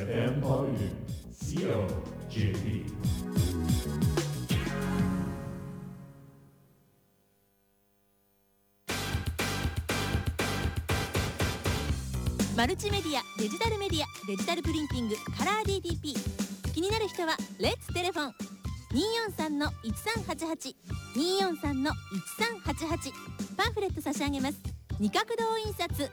FM ポルル COJP。 マルチメディア、デジタルメディア、デジタルプリンティング、カラー DTP。 気になる人はレッツテレフォン 243-1388 243-1388。 パンフレット差し上げます。二角堂印刷。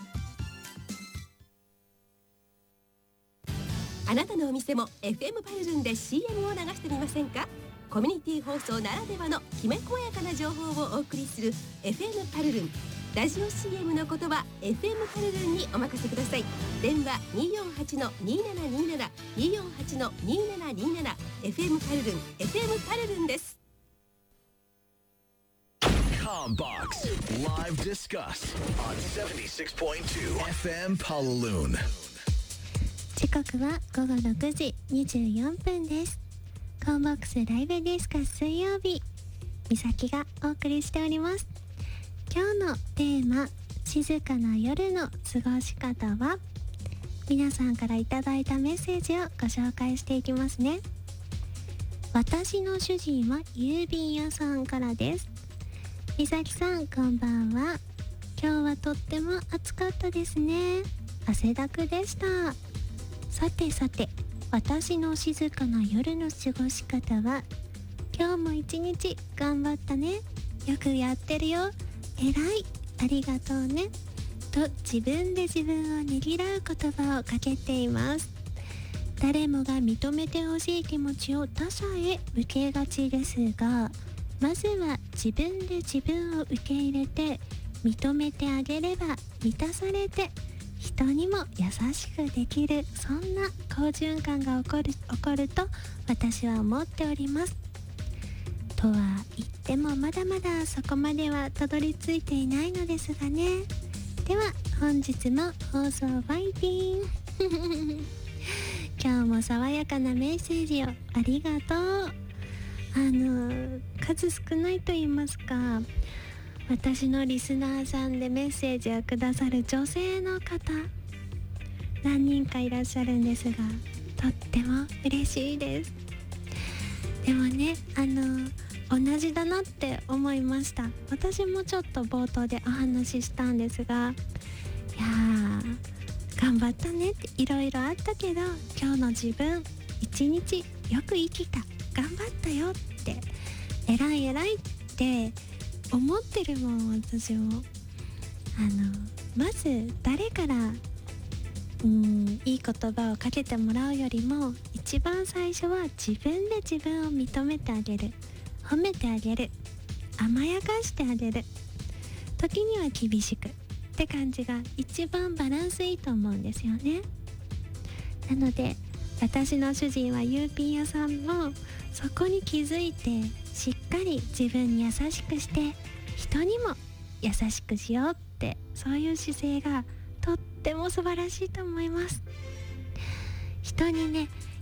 あなたのお店も FM パルルンで CM を流してみませんか？コミュニティ放送ならではのきめ細やかな情報をお送りする FM パルルン。ラジオ CM のことは FM パルルンにお任せください。電話 248-2727 248-2727。 FM パルルン FM パルルンです。 Combox Live Discuss on 76.2 FM Palaloon。 時刻は午後6時24分です。コンボックスライブディスカス水曜日、みさきがお送りしております。今日のテーマ、静かな夜の過ごし方は、皆さんからいただいたメッセージをご紹介していきますね。私の主人は郵便屋さんからです。みさきさん、こんばんは。今日はとっても暑かったですね。汗だくでした。さてさて、私の静かな夜の過ごし方は、今日も一日頑張ったね、よくやってるよ、えらい、ありがとうねと自分で自分をねぎらう言葉をかけています。誰もが認めてほしい気持ちを他者へ向けがちですが、まずは自分で自分を受け入れて認めてあげれば、満たされて人にも優しくできる、そんな好循環が起こると私は思っております。とは言ってもまだまだそこまではたどり着いていないのですがね。では本日も放送ファイティン今日も爽やかなメッセージをありがとう。数少ないと言いますか、私のリスナーさんでメッセージをくださる女性の方、何人かいらっしゃるんですが、とっても嬉しいです。でもね、同じだなって思いました。私もちょっと冒頭でお話ししたんですが、いやー頑張ったねって、いろいろあったけど今日の自分一日よく生きた、頑張ったよって、偉い偉いって思ってるもん。私もまず誰からいい言葉をかけてもらうよりも、一番最初は自分で自分を認めてあげる、褒めてあげる、甘やかしてあげる、時には厳しくって感じが一番バランスいいと思うんですよね。なので私の主人は郵便屋さんもそこに気づいて、しっかり自分に優しくして人にも優しくしようって、そういう姿勢がとっても素晴らしいと思います。人にね